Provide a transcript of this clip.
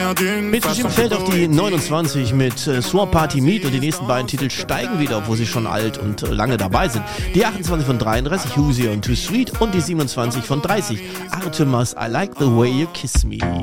Mitbestimmt fällt auf die 29 mit Swamp Party Meet und die nächsten beiden Titel steigen wieder, obwohl sie schon alt und lange dabei sind. Die 28 von 33, Hoosier und Too Sweet und die 27 von 30, Artemas, I Like the Way You Kiss Me.